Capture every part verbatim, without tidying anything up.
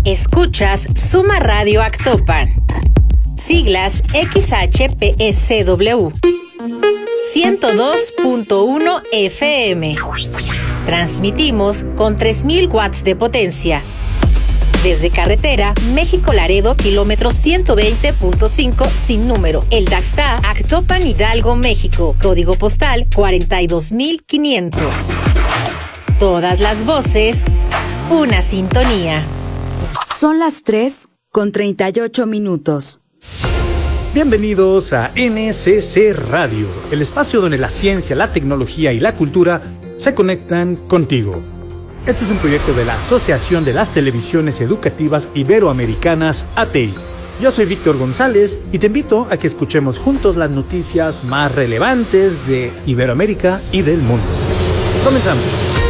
Escuchas Suma Radio Actopan. Siglas X H P E C W. ciento dos punto uno F M. Transmitimos con tres mil watts de potencia. Desde carretera, México-Laredo, kilómetro ciento veinte punto cinco, sin número. El Daxta, Actopan, Hidalgo, México. Código postal cuarenta y dos mil quinientos. Todas las voces, una sintonía. Son las tres con treinta y ocho minutos. Bienvenidos a N C C Radio, el espacio donde la ciencia, la tecnología y la cultura se conectan contigo. Este es un proyecto de la Asociación de las Televisiones Educativas Iberoamericanas, A T E I. Yo soy Víctor González y te invito a que escuchemos juntos las noticias más relevantes de Iberoamérica y del mundo. Comenzamos.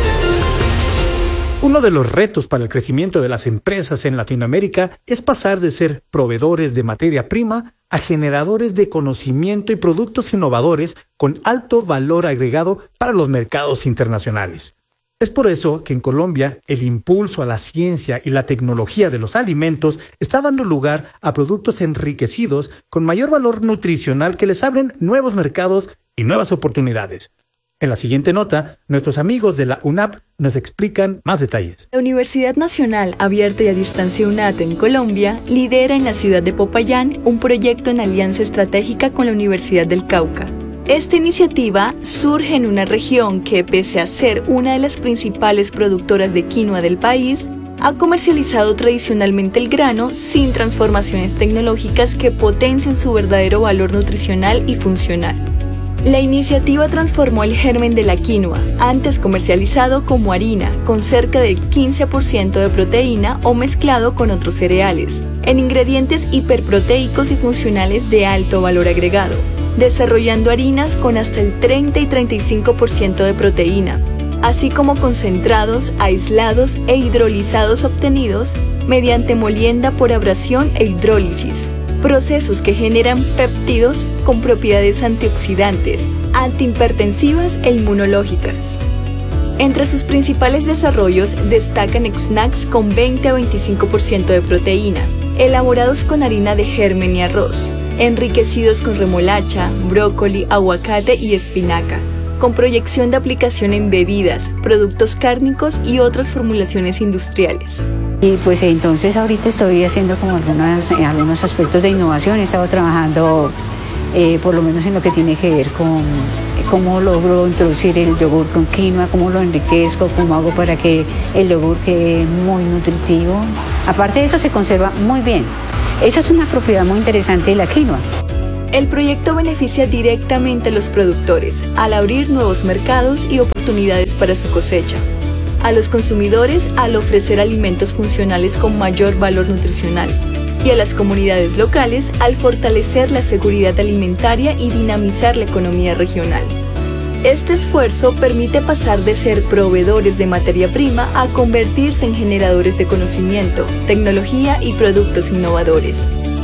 Uno de los retos para el crecimiento de las empresas en Latinoamérica es pasar de ser proveedores de materia prima a generadores de conocimiento y productos innovadores con alto valor agregado para los mercados internacionales. Es por eso que en Colombia el impulso a la ciencia y la tecnología de los alimentos está dando lugar a productos enriquecidos con mayor valor nutricional que les abren nuevos mercados y nuevas oportunidades. En la siguiente nota, nuestros amigos de la U N A P nos explican más detalles. La Universidad Nacional Abierta y a Distancia U N A T en Colombia lidera en la ciudad de Popayán un proyecto en alianza estratégica con la Universidad del Cauca. Esta iniciativa surge en una región que, pese a ser una de las principales productoras de quinoa del país, ha comercializado tradicionalmente el grano sin transformaciones tecnológicas que potencien su verdadero valor nutricional y funcional. La iniciativa transformó el germen de la quinoa, antes comercializado como harina, con cerca del quince por ciento de proteína o mezclado con otros cereales, en ingredientes hiperproteicos y funcionales de alto valor agregado, desarrollando harinas con hasta el treinta y treinta y cinco por ciento de proteína, así como concentrados, aislados e hidrolizados obtenidos mediante molienda por abrasión e hidrólisis, procesos que generan péptidos con propiedades antioxidantes, antihipertensivas e inmunológicas. Entre sus principales desarrollos destacan snacks con veinte a veinticinco por ciento de proteína, elaborados con harina de germen y arroz, enriquecidos con remolacha, brócoli, aguacate y espinaca, con proyección de aplicación en bebidas, productos cárnicos y otras formulaciones industriales. Y pues entonces ahorita estoy haciendo como algunas, eh, algunos aspectos de innovación. He estado trabajando eh, por lo menos en lo que tiene que ver con eh, cómo logro introducir el yogur con quinoa, cómo lo enriquezco, cómo hago para que el yogur quede muy nutritivo. Aparte de eso se conserva muy bien. Esa es una propiedad muy interesante de la quinoa. El proyecto beneficia directamente a los productores al abrir nuevos mercados y oportunidades para su cosecha, a los consumidores al ofrecer alimentos funcionales con mayor valor nutricional y a las comunidades locales al fortalecer la seguridad alimentaria y dinamizar la economía regional. Este esfuerzo permite pasar de ser proveedores de materia prima a convertirse en generadores de conocimiento, tecnología y productos innovadores.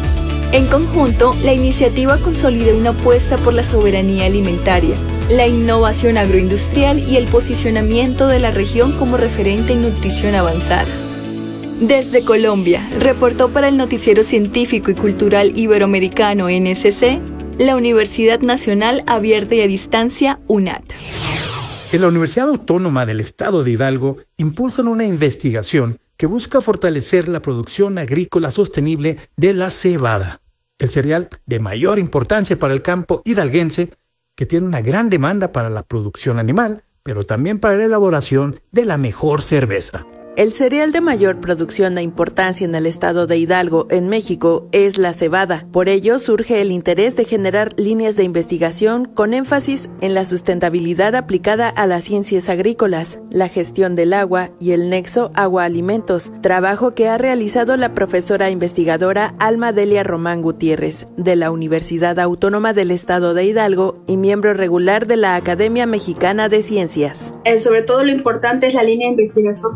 En conjunto, la iniciativa consolida una apuesta por la soberanía alimentaria, la innovación agroindustrial y el posicionamiento de la región como referente en nutrición avanzada. Desde Colombia, reportó para el Noticiero Científico y Cultural Iberoamericano N C C, la Universidad Nacional Abierta y a Distancia U N A T. En la Universidad Autónoma del Estado de Hidalgo impulsan una investigación que busca fortalecer la producción agrícola sostenible de la cebada, el cereal de mayor importancia para el campo hidalguense, que tiene una gran demanda para la producción animal, pero también para la elaboración de la mejor cerveza. El cereal de mayor producción e importancia en el estado de Hidalgo, en México, es la cebada. Por ello, surge el interés de generar líneas de investigación con énfasis en la sustentabilidad aplicada a las ciencias agrícolas, la gestión del agua y el nexo agua-alimentos, trabajo que ha realizado la profesora investigadora Alma Delia Román Gutiérrez, de la Universidad Autónoma del Estado de Hidalgo y miembro regular de la Academia Mexicana de Ciencias. Eh, sobre todo lo importante es la línea de investigación que genera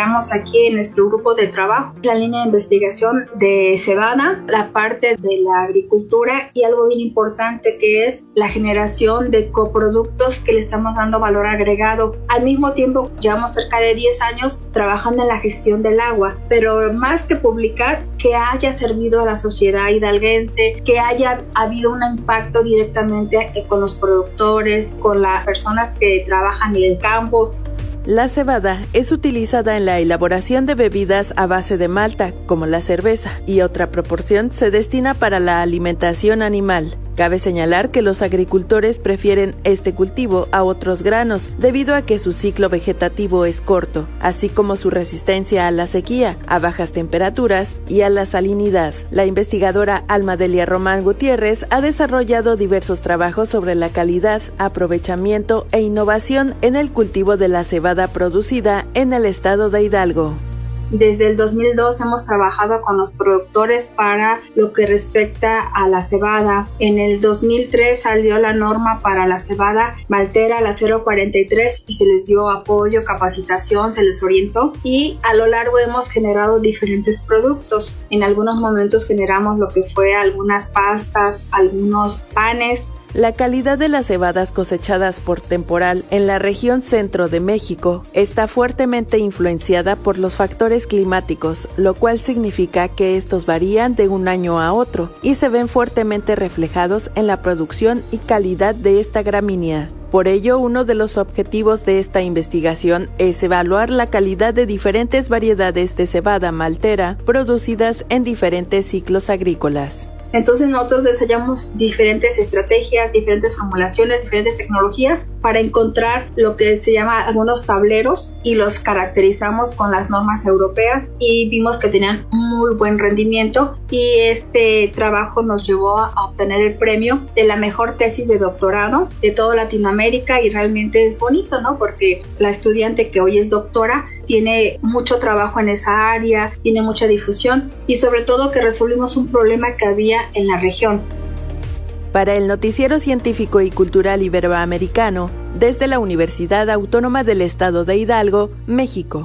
integramos aquí en nuestro grupo de trabajo la línea de investigación de cebada, la parte de la agricultura y algo bien importante que es la generación de coproductos que le estamos dando valor agregado. Al mismo tiempo, llevamos cerca de diez años trabajando en la gestión del agua, pero más que publicar, que haya servido a la sociedad hidalguense, que haya habido un impacto directamente con los productores, con las personas que trabajan en el campo. La cebada es utilizada en la elaboración de bebidas a base de malta, como la cerveza, y otra proporción se destina para la alimentación animal. Cabe señalar que los agricultores prefieren este cultivo a otros granos debido a que su ciclo vegetativo es corto, así como su resistencia a la sequía, a bajas temperaturas y a la salinidad. La investigadora Alma Delia Román Gutiérrez ha desarrollado diversos trabajos sobre la calidad, aprovechamiento e innovación en el cultivo de la cebada producida en el estado de Hidalgo. Desde el dos mil dos hemos trabajado con los productores para lo que respecta a la cebada. En el dos mil tres salió la norma para la cebada maltera, la cero cuarenta y tres, y se les dio apoyo, capacitación, se les orientó y a lo largo hemos generado diferentes productos. En algunos momentos generamos lo que fue algunas pastas, algunos panes. La calidad de las cebadas cosechadas por temporal en la región centro de México está fuertemente influenciada por los factores climáticos, lo cual significa que estos varían de un año a otro y se ven fuertemente reflejados en la producción y calidad de esta gramínea. Por ello, uno de los objetivos de esta investigación es evaluar la calidad de diferentes variedades de cebada maltera producidas en diferentes ciclos agrícolas. Entonces nosotros desarrollamos diferentes estrategias, diferentes formulaciones, diferentes tecnologías para encontrar lo que se llama algunos tableros y los caracterizamos con las normas europeas y vimos que tenían muy buen rendimiento y este trabajo nos llevó a obtener el premio de la mejor tesis de doctorado de toda Latinoamérica y realmente es bonito, ¿no? Porque la estudiante que hoy es doctora tiene mucho trabajo en esa área, tiene mucha difusión y sobre todo que resolvimos un problema que había en la región. Para el Noticiero Científico y Cultural Iberoamericano, desde la Universidad Autónoma del Estado de Hidalgo, México.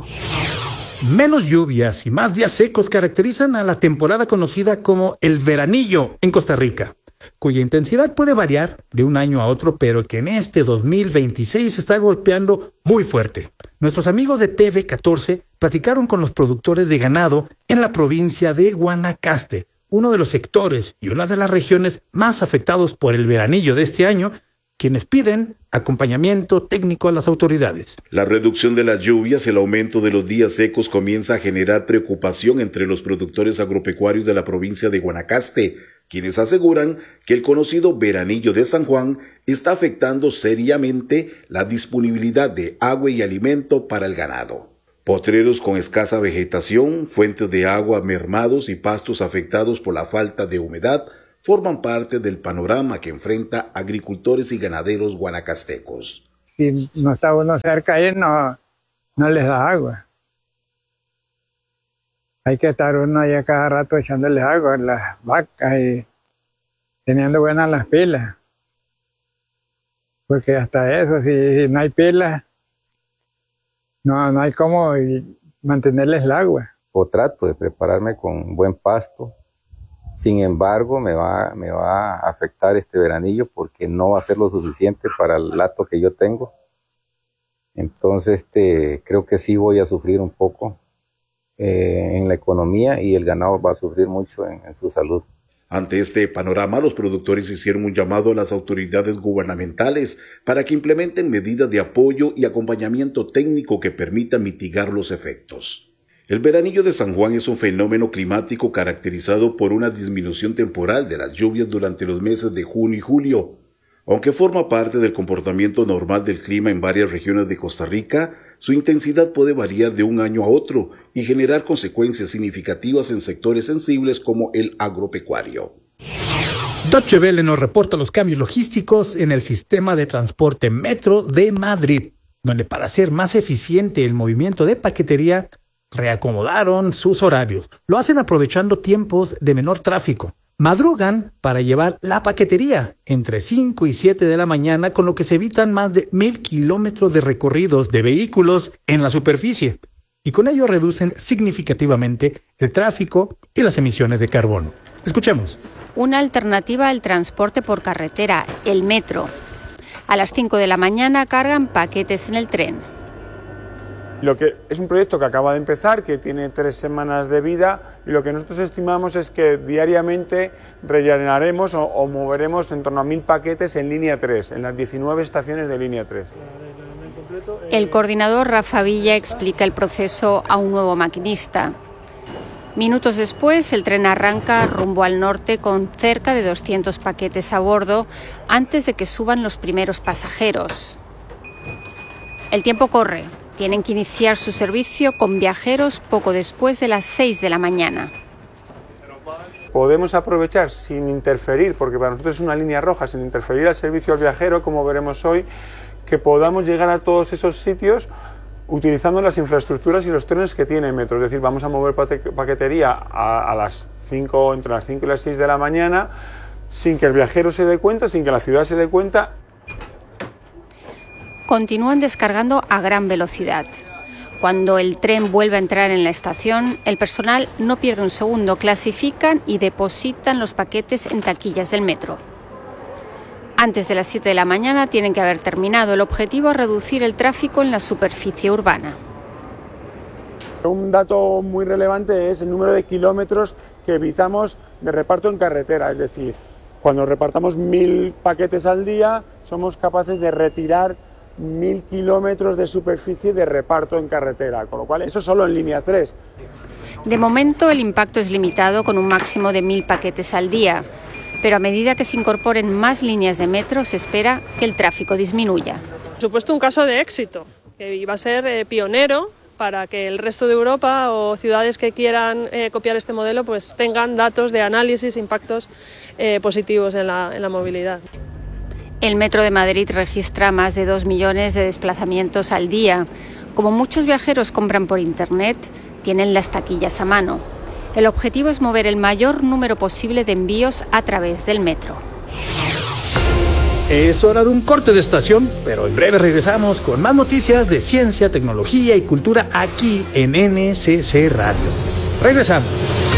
Menos lluvias y más días secos caracterizan a la temporada conocida como el veranillo en Costa Rica, cuya intensidad puede variar de un año a otro, pero que en este dos mil veintiséis está golpeando muy fuerte. Nuestros amigos de T V catorce platicaron con los productores de ganado en la provincia de Guanacaste, uno de los sectores y una de las regiones más afectados por el veranillo de este año, quienes piden acompañamiento técnico a las autoridades. La reducción de las lluvias y el aumento de los días secos comienza a generar preocupación entre los productores agropecuarios de la provincia de Guanacaste, quienes aseguran que el conocido veranillo de San Juan está afectando seriamente la disponibilidad de agua y alimento para el ganado. Potreros con escasa vegetación, fuentes de agua mermados y pastos afectados por la falta de humedad forman parte del panorama que enfrenta agricultores y ganaderos guanacastecos. Si no está uno cerca ahí, no, no les da agua. Hay que estar uno ahí a cada rato echándoles agua a las vacas y teniendo buenas las pilas. Porque hasta eso, si, si no hay pilas, No, no hay cómo mantenerles el agua. O trato de prepararme con buen pasto. Sin embargo, me va, me va a afectar este veranillo porque no va a ser lo suficiente para el hato que yo tengo. Entonces, este, creo que sí voy a sufrir un poco eh, en la economía y el ganado va a sufrir mucho en, en su salud. Ante este panorama, los productores hicieron un llamado a las autoridades gubernamentales para que implementen medidas de apoyo y acompañamiento técnico que permitan mitigar los efectos. El veranillo de San Juan es un fenómeno climático caracterizado por una disminución temporal de las lluvias durante los meses de junio y julio. Aunque forma parte del comportamiento normal del clima en varias regiones de Costa Rica, su intensidad puede variar de un año a otro y generar consecuencias significativas en sectores sensibles como el agropecuario. Deutsche Welle nos reporta los cambios logísticos en el sistema de transporte metro de Madrid, donde para hacer más eficiente el movimiento de paquetería, reacomodaron sus horarios. Lo hacen aprovechando tiempos de menor tráfico. Madrugan para llevar la paquetería entre cinco y siete de la mañana, con lo que se evitan más de mil kilómetros de recorridos de vehículos en la superficie. y con ello reducen significativamente el tráfico y las emisiones de carbono. Escuchemos. Una alternativa al transporte por carretera, el metro. A las cinco de la mañana cargan paquetes en el tren. Lo que es un proyecto que acaba de empezar, que tiene tres semanas de vida, y lo que nosotros estimamos es que diariamente rellenaremos o, o moveremos en torno a mil paquetes en línea tres, en las diecinueve estaciones de línea tres. El coordinador Rafa Villa explica el proceso a un nuevo maquinista. Minutos después, el tren arranca rumbo al norte con cerca de doscientos paquetes a bordo antes de que suban los primeros pasajeros. El tiempo corre. Tienen que iniciar su servicio con viajeros poco después de las seis de la mañana. Podemos aprovechar sin interferir, porque para nosotros es una línea roja, sin interferir al servicio al viajero, como veremos hoy, que podamos llegar a todos esos sitios utilizando las infraestructuras y los trenes que tiene el metro. Es decir, vamos a mover paquetería a, a las cinco, entre las cinco y las seis de la mañana, sin que el viajero se dé cuenta, sin que la ciudad se dé cuenta. Continúan descargando a gran velocidad. Cuando el tren vuelve a entrar en la estación, el personal no pierde un segundo, clasifican y depositan los paquetes en taquillas del metro. Antes de las siete de la mañana tienen que haber terminado. El objetivo es reducir el tráfico en la superficie urbana. Un dato muy relevante es el número de kilómetros que evitamos de reparto en carretera, es decir, cuando repartamos mil paquetes al día, somos capaces de retirar mil kilómetros de superficie de reparto en carretera, con lo cual eso solo en línea tres. De momento el impacto es limitado con un máximo de mil paquetes al día, pero a medida que se incorporen más líneas de metro se espera que el tráfico disminuya. Por supuesto, un caso de éxito, que iba a ser eh, pionero para que el resto de Europa o ciudades que quieran eh, copiar este modelo pues tengan datos de análisis, impactos eh, positivos en la, en la movilidad. El Metro de Madrid registra más de dos millones de desplazamientos al día. Como muchos viajeros compran por Internet, tienen las taquillas a mano. El objetivo es mover el mayor número posible de envíos a través del metro. Es hora de un corte de estación, pero en breve regresamos con más noticias de ciencia, tecnología y cultura aquí en N C C Radio. Regresamos.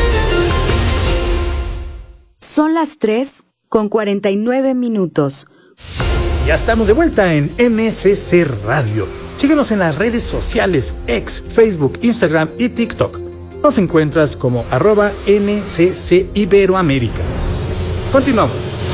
Son las tres con cuarenta y nueve minutos. Ya estamos de vuelta en N C C Radio. Síguenos en las redes sociales, X, Facebook, Instagram y TikTok. Nos encuentras como arroba N C C Iberoamérica. Continuamos.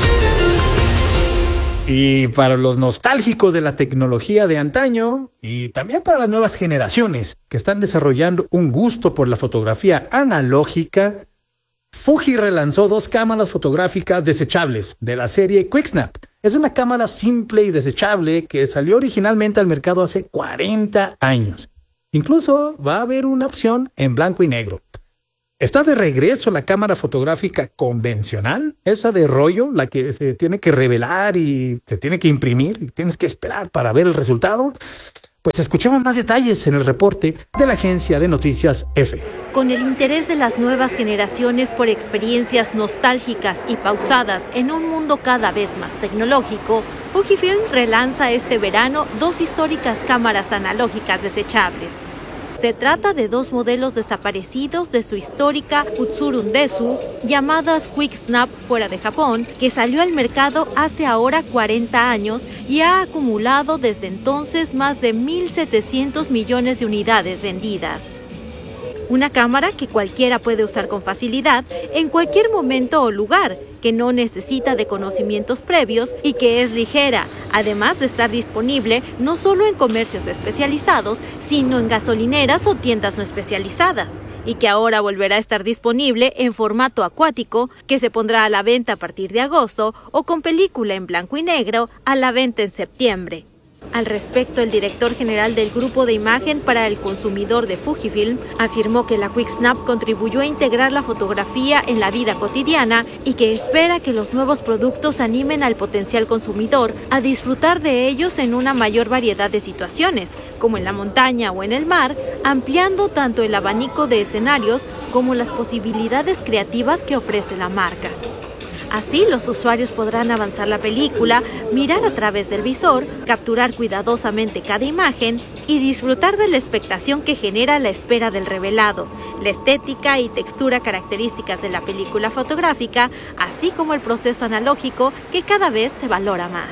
Y para los nostálgicos de la tecnología de antaño, y también para las nuevas generaciones que están desarrollando un gusto por la fotografía analógica, Fuji relanzó dos cámaras fotográficas desechables de la serie QuickSnap. Es una cámara simple y desechable que salió originalmente al mercado hace cuarenta años. Incluso va a haber una opción en blanco y negro. Está de regreso la cámara fotográfica convencional, esa de rollo, la que se tiene que revelar y se tiene que imprimir y tienes que esperar para ver el resultado. Pues escuchemos más detalles en el reporte de la agencia de noticias EFE. Con el interés de las nuevas generaciones por experiencias nostálgicas y pausadas en un mundo cada vez más tecnológico, Fujifilm relanza este verano dos históricas cámaras analógicas desechables. Se trata de dos modelos desaparecidos de su histórica Utsurun Desu, llamadas QuickSnap fuera de Japón, que salió al mercado hace ahora cuarenta años y ha acumulado desde entonces más de mil setecientos millones de unidades vendidas. Una cámara que cualquiera puede usar con facilidad en cualquier momento o lugar, que no necesita de conocimientos previos y que es ligera, además de estar disponible no solo en comercios especializados, sino en gasolineras o tiendas no especializadas, y que ahora volverá a estar disponible en formato acuático, que se pondrá a la venta a partir de agosto, o con película en blanco y negro a la venta en septiembre. Al respecto, el director general del Grupo de Imagen para el Consumidor de Fujifilm afirmó que la QuickSnap contribuyó a integrar la fotografía en la vida cotidiana y que espera que los nuevos productos animen al potencial consumidor a disfrutar de ellos en una mayor variedad de situaciones, como en la montaña o en el mar, ampliando tanto el abanico de escenarios como las posibilidades creativas que ofrece la marca. Así, los usuarios podrán avanzar la película, mirar a través del visor, capturar cuidadosamente cada imagen y disfrutar de la expectación que genera la espera del revelado, la estética y textura características de la película fotográfica, así como el proceso analógico que cada vez se valora más.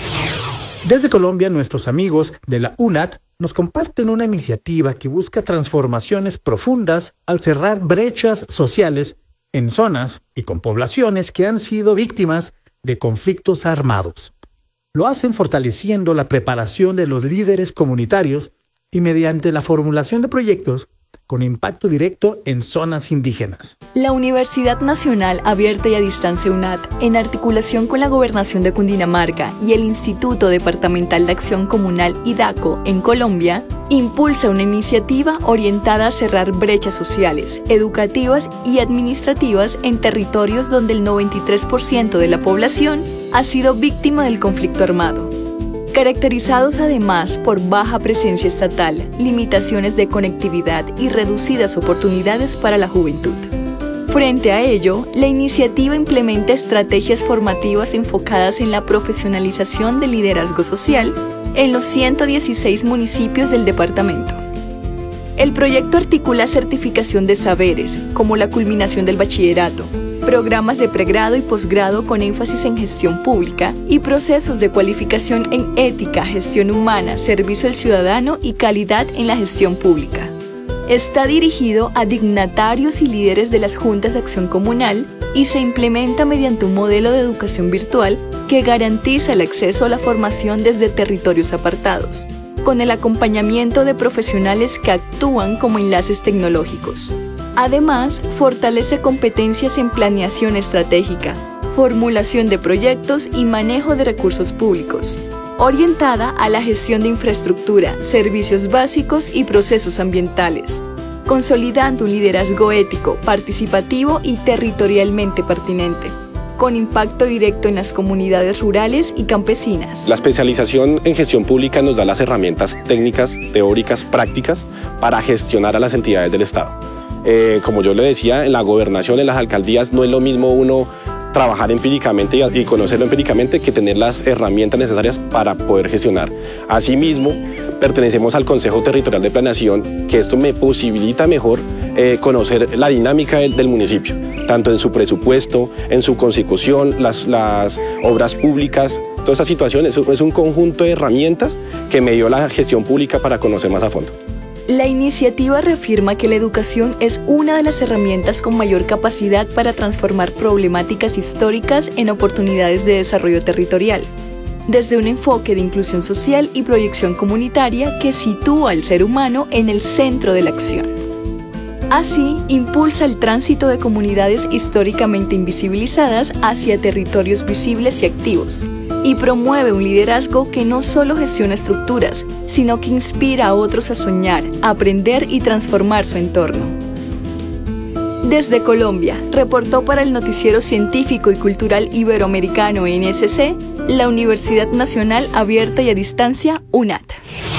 Desde Colombia, nuestros amigos de la U N A T nos comparten una iniciativa que busca transformaciones profundas al cerrar brechas sociales en zonas y con poblaciones que han sido víctimas de conflictos armados. Lo hacen fortaleciendo la preparación de los líderes comunitarios y mediante la formulación de proyectos con impacto directo en zonas indígenas. La Universidad Nacional Abierta y a Distancia U N A T, en articulación con la Gobernación de Cundinamarca y el Instituto Departamental de Acción Comunal IDACO en Colombia, impulsa una iniciativa orientada a cerrar brechas sociales, educativas y administrativas en territorios donde el noventa y tres por ciento de la población ha sido víctima del conflicto armado. Caracterizados además por baja presencia estatal, limitaciones de conectividad y reducidas oportunidades para la juventud. Frente a ello, la iniciativa implementa estrategias formativas enfocadas en la profesionalización del liderazgo social en los ciento dieciséis municipios del departamento. El proyecto articula certificación de saberes, como la culminación del bachillerato, programas de pregrado y posgrado con énfasis en gestión pública y procesos de cualificación en ética, gestión humana, servicio al ciudadano y calidad en la gestión pública. Está dirigido a dignatarios y líderes de las juntas de acción comunal y se implementa mediante un modelo de educación virtual que garantiza el acceso a la formación desde territorios apartados, con el acompañamiento de profesionales que actúan como enlaces tecnológicos. Además, fortalece competencias en planeación estratégica, formulación de proyectos y manejo de recursos públicos, orientada a la gestión de infraestructura, servicios básicos y procesos ambientales, consolidando un liderazgo ético, participativo y territorialmente pertinente, con impacto directo en las comunidades rurales y campesinas. La especialización en gestión pública nos da las herramientas técnicas, teóricas, prácticas para gestionar a las entidades del Estado. Eh, como yo le decía, en la gobernación, en las alcaldías, no es lo mismo uno trabajar empíricamente y, y conocerlo empíricamente que tener las herramientas necesarias para poder gestionar. Asimismo, pertenecemos al Consejo Territorial de Planeación, que esto me posibilita mejor eh, conocer la dinámica del, del municipio, tanto en su presupuesto, en su consecución, las, las obras públicas, toda esa situación es, es un conjunto de herramientas que me dio la gestión pública para conocer más a fondo. La iniciativa reafirma que la educación es una de las herramientas con mayor capacidad para transformar problemáticas históricas en oportunidades de desarrollo territorial, desde un enfoque de inclusión social y proyección comunitaria que sitúa al ser humano en el centro de la acción. Así, impulsa el tránsito de comunidades históricamente invisibilizadas hacia territorios visibles y activos, y promueve un liderazgo que no solo gestiona estructuras, sino que inspira a otros a soñar, a aprender y transformar su entorno. Desde Colombia, reportó para el Noticiero Científico y Cultural Iberoamericano N S C, la Universidad Nacional Abierta y a Distancia U N A T.